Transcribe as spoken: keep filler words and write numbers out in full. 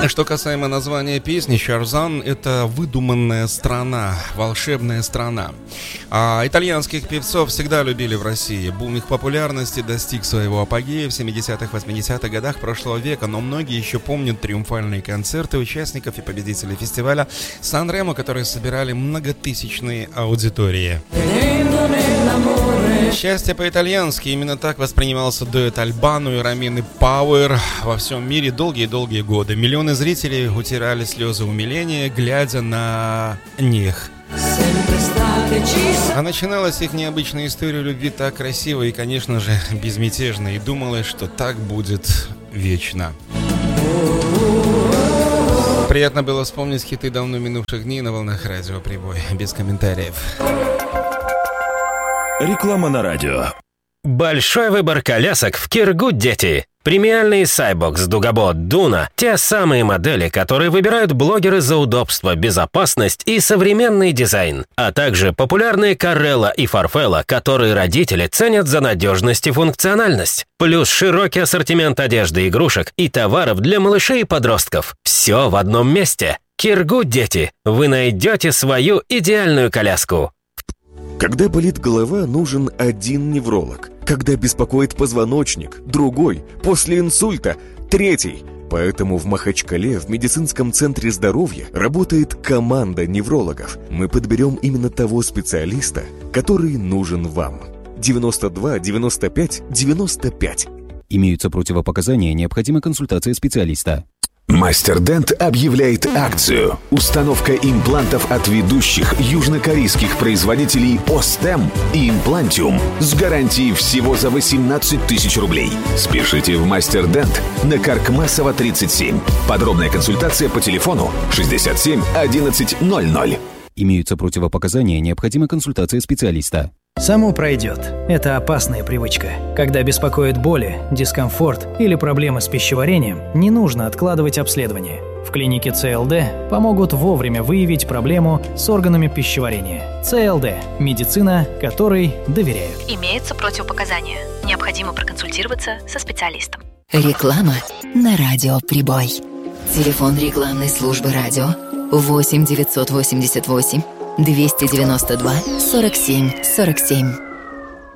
Что касаемо названия песни, Шарзан — это выдуманная страна, волшебная страна. А итальянских певцов всегда любили в России. Бум их популярности достиг своего апогея в семидесятых-восьмидесятых годах прошлого века, но многие еще помнят триумфальные концерты участников и победителей фестиваля Сан-Ремо, которые собирали многотысячные аудитории. Счастье по-итальянски, именно так воспринимался дуэт Альбано и Ромины Пауэр во всем мире долгие-долгие годы. Миллионы зрителей утирали слезы умиления, глядя на них. А начиналась их необычная история любви так красиво и, конечно же, безмятежно, и думалось, что так будет вечно. Приятно было вспомнить хиты давно минувших дней на волнах радио «Прибой». Без комментариев. Реклама на радио. Большой выбор колясок в Киргуд, дети. Премиальные Cybox, Дугабот, Дуна – те самые модели, которые выбирают блогеры за удобство, безопасность и современный дизайн. А также популярные Карелла и Фарфелла, которые родители ценят за надежность и функциональность. Плюс широкий ассортимент одежды, игрушек и товаров для малышей и подростков. Все в одном месте. Киргуд, дети. Вы найдете свою идеальную коляску. Когда болит голова, нужен один невролог. Когда беспокоит позвоночник, другой. После инсульта, третий. Поэтому в Махачкале в медицинском центре здоровья работает команда неврологов. Мы подберем именно того специалиста, который нужен вам. девяносто два девяносто пять девяносто пять. Имеются противопоказания, необходима консультация специалиста. Мастер-Дент объявляет акцию. Установка имплантов от ведущих южнокорейских производителей Остем и Имплантиум с гарантией всего за восемнадцать тысяч рублей. Спешите в Мастер-Дент на Каркмасова тридцать семь. Подробная консультация по телефону шестьдесят семь одиннадцать ноль ноль. Имеются противопоказания, необходима консультация специалиста. Само пройдет. Это опасная привычка. Когда беспокоит боли, дискомфорт или проблемы с пищеварением, не нужно откладывать обследование. В клинике ЦЛД помогут вовремя выявить проблему с органами пищеварения. ЦЛД – медицина, которой доверяют. Имеются противопоказания. Необходимо проконсультироваться со специалистом. Реклама на радио «Прибой». Телефон рекламной службы радио восемь девятьсот восемьдесят восемь двести девяносто два сорок семь сорок семь.